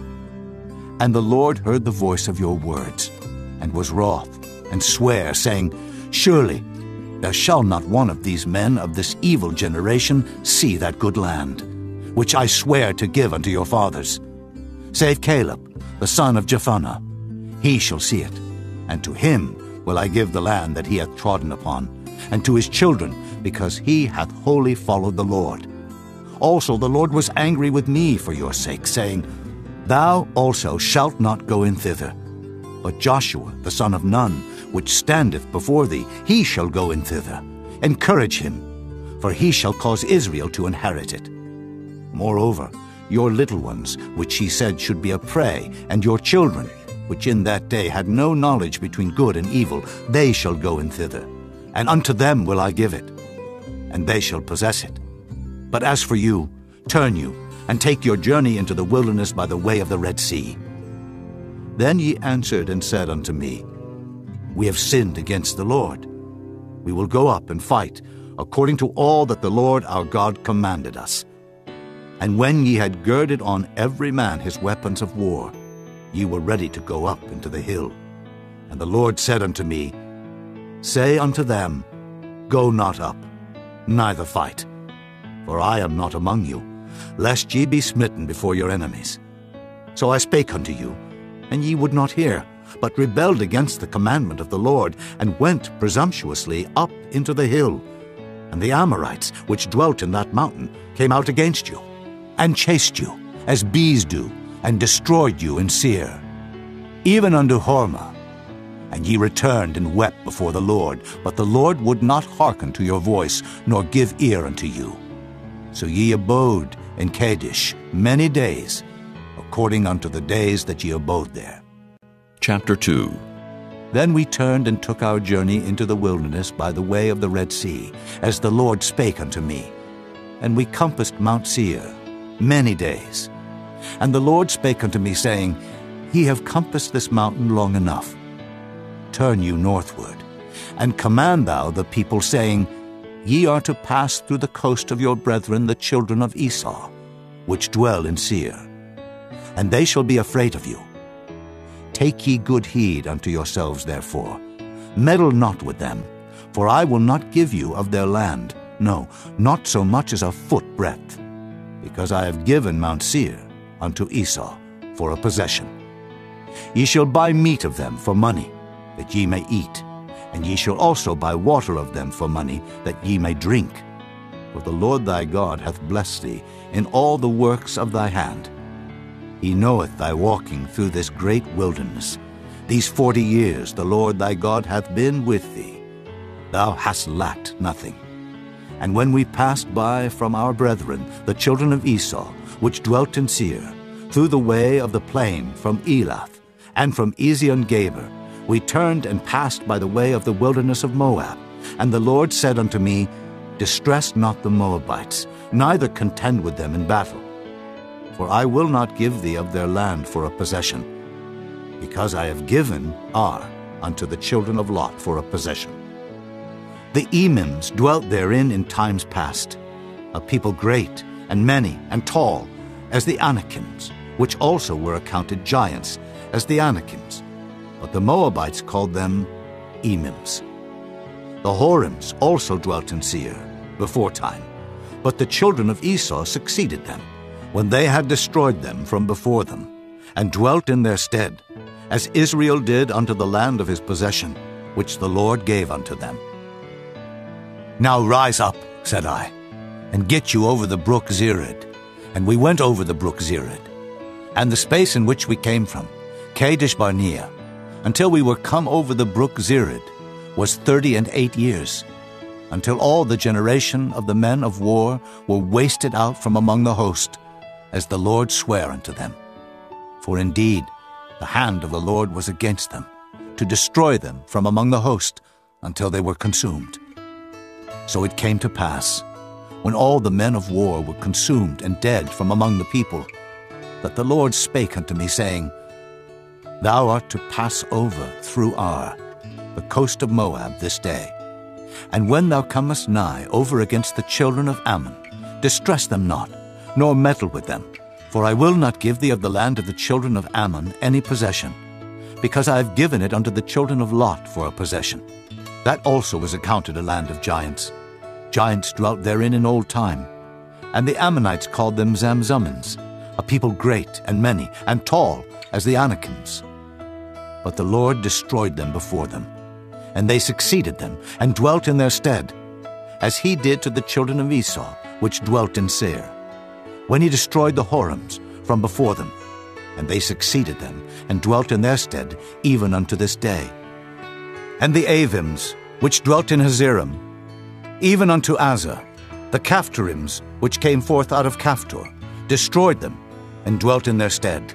And the Lord heard the voice of your words, and was wroth, and sware, saying, Surely there shall not one of these men of this evil generation see that good land, which I swear to give unto your fathers, save Caleb, the son of Jephunneh. He shall see it, and to him will I give the land that he hath trodden upon, and to his children, because he hath wholly followed the Lord. Also the Lord was angry with me for your sake, saying, Thou also shalt not go in thither. But Joshua, the son of Nun, which standeth before thee, he shall go in thither. Encourage him, for he shall cause Israel to inherit it. Moreover, your little ones, which he said should be a prey, and your children, which in that day had no knowledge between good and evil, they shall go in thither, and unto them will I give it, and they shall possess it. But as for you, turn you, and take your journey into the wilderness by the way of the Red Sea. Then ye answered and said unto me, We have sinned against the Lord. We will go up and fight, according to all that the Lord our God commanded us. And when ye had girded on every man his weapons of war, ye were ready to go up into the hill. And the Lord said unto me, Say unto them, Go not up, neither fight, for I am not among you, lest ye be smitten before your enemies. So I spake unto you, and ye would not hear, but rebelled against the commandment of the Lord, and went presumptuously up into the hill. And the Amorites, which dwelt in that mountain, came out against you, and chased you, as bees do, and destroyed you in Seir, even unto Hormah. And ye returned and wept before the Lord, but the Lord would not hearken to your voice, nor give ear unto you. So ye abode in Kadesh many days, according unto the days that ye abode there. Chapter two. Then we turned and took our journey into the wilderness by the way of the Red Sea, as the Lord spake unto me. And we compassed Mount Seir many days. And the Lord spake unto me, saying, Ye have compassed this mountain long enough. Turn you northward, and command thou the people, saying, Ye are to pass through the coast of your brethren the children of Esau, which dwell in Seir, and they shall be afraid of you. Take ye good heed unto yourselves, therefore. Meddle not with them, for I will not give you of their land, no, not so much as a foot breadth, because I have given Mount Seir unto Esau for a possession. Ye shall buy meat of them for money, that ye may eat, and ye shall also buy water of them for money, that ye may drink. For the Lord thy God hath blessed thee in all the works of thy hand. He knoweth thy walking through this great wilderness. These forty years the Lord thy God hath been with thee. Thou hast lacked nothing. And when we passed by from our brethren, the children of Esau, which dwelt in Seir, through the way of the plain from Elath, and from Ezion-Geber, we turned and passed by the way of the wilderness of Moab. And the Lord said unto me, Distress not the Moabites, neither contend with them in battle. For I will not give thee of their land for a possession, because I have given Ar unto the children of Lot for a possession. The Emims dwelt therein in times past, a people great and many and tall, as the Anakims, which also were accounted giants, as the Anakims. But the Moabites called them Emims. The Horims also dwelt in Seir before time, but the children of Esau succeeded them, when they had destroyed them from before them, and dwelt in their stead, as Israel did unto the land of his possession, which the Lord gave unto them. Now rise up, said I, and get you over the brook Zered. And we went over the brook Zered, and the space in which we came from, Kadesh Barnea, until we were come over the brook Zered, was thirty and eight years, until all the generation of the men of war were wasted out from among the host, as the Lord sware unto them. For indeed the hand of the Lord was against them, to destroy them from among the host, until they were consumed. So it came to pass, when all the men of war were consumed and dead from among the people, that the Lord spake unto me, saying, Thou art to pass over through Ar, the coast of Moab, this day. And when thou comest nigh over against the children of Ammon, distress them not, nor meddle with them, for I will not give thee of the land of the children of Ammon any possession, because I have given it unto the children of Lot for a possession. That also was accounted a land of giants. Giants dwelt therein in old time, and the Ammonites called them Zamzummins, a people great and many and tall as the Anakims. But the Lord destroyed them before them, and they succeeded them, and dwelt in their stead, as he did to the children of Esau, which dwelt in Seir, when he destroyed the Horims from before them, and they succeeded them, and dwelt in their stead, even unto this day. And the Avims, which dwelt in Hazerim, even unto Azar, the Caphtorims, which came forth out of Caphtor, destroyed them, and dwelt in their stead.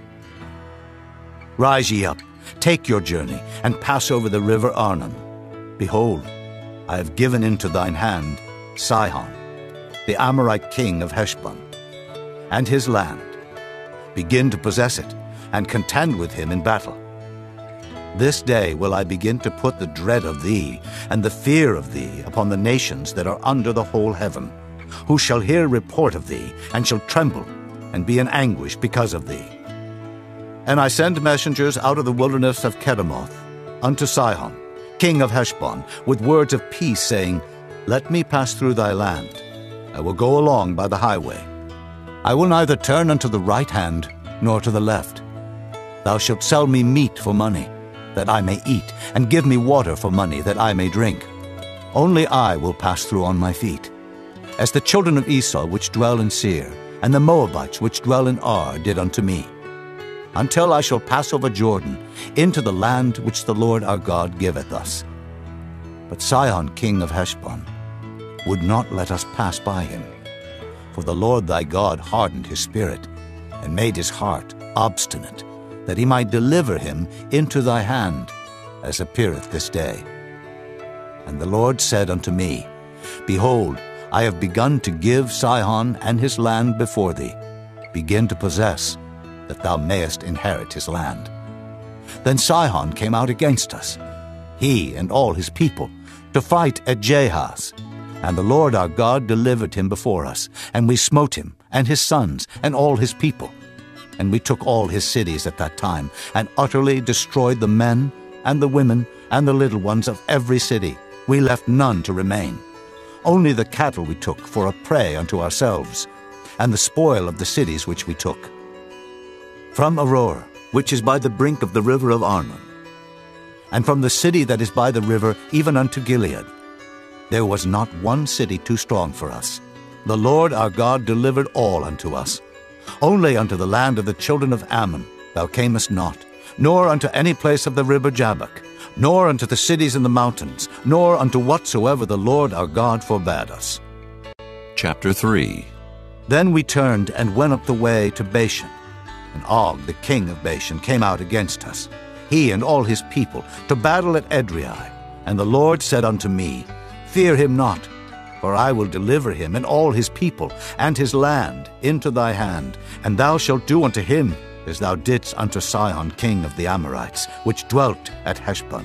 Rise ye up, take your journey, and pass over the river Arnon. Behold, I have given into thine hand Sihon, the Amorite king of Heshbon, and his land. Begin to possess it, and contend with him in battle. This day will I begin to put the dread of thee, and the fear of thee, upon the nations that are under the whole heaven, who shall hear report of thee, and shall tremble, and be in anguish because of thee. And I send messengers out of the wilderness of Kedemoth unto Sihon, king of Heshbon, with words of peace, saying, Let me pass through thy land. I will go along by the highway. I will neither turn unto the right hand, nor to the left. Thou shalt sell me meat for money, that I may eat, and give me water for money, that I may drink. Only I will pass through on my feet, as the children of Esau which dwell in Seir, and the Moabites which dwell in Ar did unto me, until I shall pass over Jordan, into the land which the Lord our God giveth us. But Sihon king of Heshbon would not let us pass by him, for the Lord thy God hardened his spirit, and made his heart obstinate, that he might deliver him into thy hand, as appeareth this day. And the Lord said unto me, Behold, I have begun to give Sihon and his land before thee. Begin to possess, that thou mayest inherit his land. Then Sihon came out against us, he and all his people, to fight at Jahaz. And the Lord our God delivered him before us, and we smote him, and his sons, and all his people. And we took all his cities at that time, and utterly destroyed the men, and the women, and the little ones of every city. We left none to remain. Only the cattle we took for a prey unto ourselves, and the spoil of the cities which we took. From Aroer, which is by the brink of the river of Arnon, and from the city that is by the river even unto Gilead, there was not one city too strong for us. The Lord our God delivered all unto us. Only unto the land of the children of Ammon thou camest not, nor unto any place of the river Jabbok, nor unto the cities in the mountains, nor unto whatsoever the Lord our God forbade us. Chapter three. Then we turned and went up the way to Bashan. And Og, the king of Bashan, came out against us, he and all his people, to battle at Edrei. And the Lord said unto me, Fear him not, for I will deliver him and all his people and his land into thy hand, and thou shalt do unto him as thou didst unto Sihon king of the Amorites, which dwelt at Heshbon.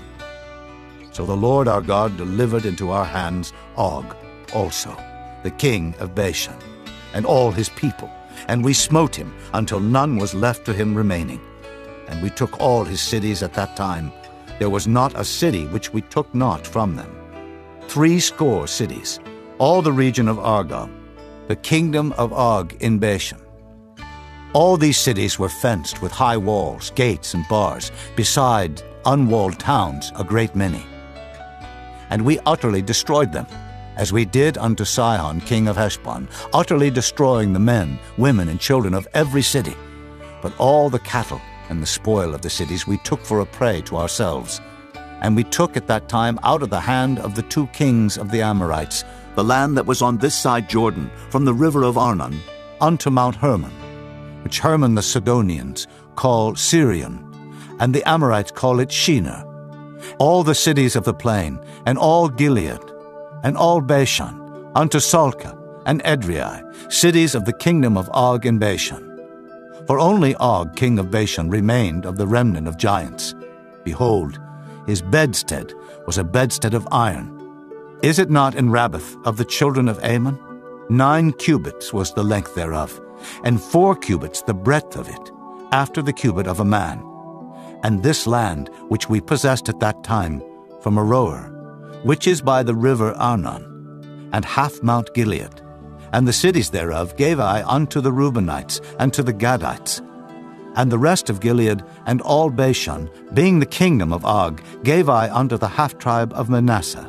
So the Lord our God delivered into our hands Og also, the king of Bashan, and all his people, and we smote him until none was left to him remaining. And we took all his cities at that time. There was not a city which we took not from them. Three score cities, all the region of Argob, the kingdom of Og in Bashan. All these cities were fenced with high walls, gates, and bars, beside unwalled towns a great many. And we utterly destroyed them, as we did unto Sihon king of Heshbon, utterly destroying the men, women, and children of every city. But all the cattle and the spoil of the cities we took for a prey to ourselves. And we took at that time out of the hand of the two kings of the Amorites the land that was on this side Jordan, from the river of Arnon unto Mount Hermon, which Hermon the Sidonians call Sirion, and the Amorites call it Shinar, all the cities of the plain, and all Gilead, and all Bashan, unto Salcah and Edrei, cities of the kingdom of Og in Bashan. For only Og king of Bashan remained of the remnant of giants. Behold, his bedstead was a bedstead of iron. Is it not in Rabbath of the children of Ammon? Nine cubits was the length thereof, and four cubits the breadth of it, after the cubit of a man. And this land which we possessed at that time, from Aroer, which is by the river Arnon, and half Mount Gilead, and the cities thereof gave I unto the Reubenites and to the Gadites. And the rest of Gilead and all Bashan, being the kingdom of Og, gave I unto the half-tribe of Manasseh.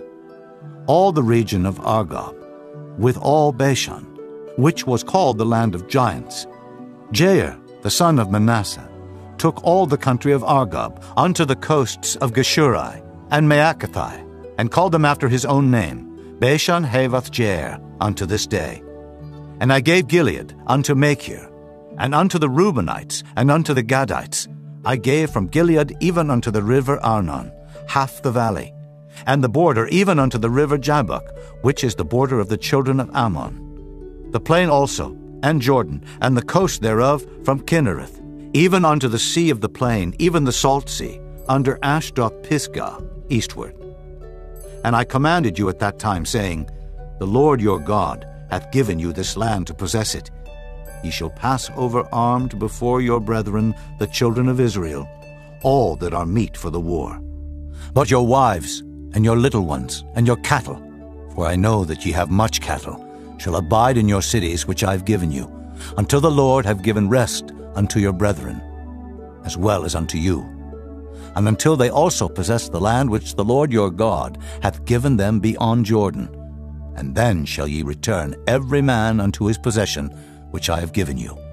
All the region of Argob, with all Bashan, which was called the land of giants. Jair, the son of Manasseh, took all the country of Argob unto the coasts of Geshuri and Maacathai, and called them after his own name, Bashan Havoth Jair, unto this day. And I gave Gilead unto Machir, and unto the Reubenites, and unto the Gadites. I gave from Gilead even unto the river Arnon, half the valley, and the border even unto the river Jabbok, which is the border of the children of Ammon. The plain also, and Jordan, and the coast thereof from Kinnereth, even unto the sea of the plain, even the salt sea, under Ashdod Pisgah, eastward. And I commanded you at that time, saying, The Lord your God hath given you this land to possess it. Ye shall pass over armed before your brethren, the children of Israel, all that are meet for the war. But your wives, and your little ones, and your cattle, for I know that ye have much cattle, shall abide in your cities which I have given you, until the Lord have given rest unto your brethren, as well as unto you, and until they also possess the land which the Lord your God hath given them beyond Jordan. And then shall ye return every man unto his possession, which I have given you.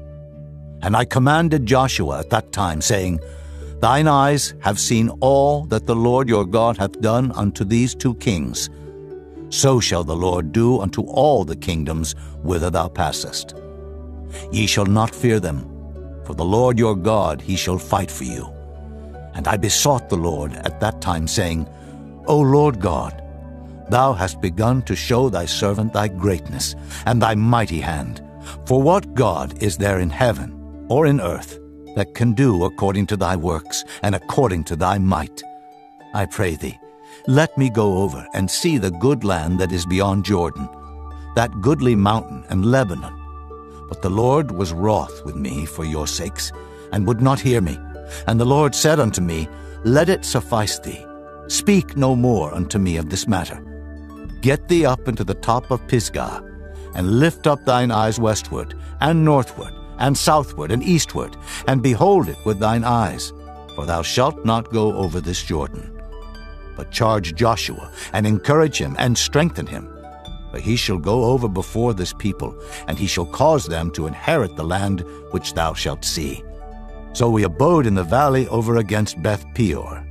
And I commanded Joshua at that time, saying, Thine eyes have seen all that the Lord your God hath done unto these two kings. So shall the Lord do unto all the kingdoms whither thou passest. Ye shall not fear them, for the Lord your God he shall fight for you. And I besought the Lord at that time, saying, O Lord God, thou hast begun to show thy servant thy greatness, and thy mighty hand. For what God is there in heaven, or in earth, that can do according to thy works and according to thy might. I pray thee, let me go over and see the good land that is beyond Jordan, that goodly mountain and Lebanon. But the Lord was wroth with me for your sakes, and would not hear me. And the Lord said unto me, Let it suffice thee. Speak no more unto me of this matter. Get thee up into the top of Pisgah, and lift up thine eyes westward, and northward, and southward, and eastward, and behold it with thine eyes, for thou shalt not go over this Jordan. But charge Joshua, and encourage him, and strengthen him. For he shall go over before this people, and he shall cause them to inherit the land which thou shalt see. So we abode in the valley over against Beth Peor.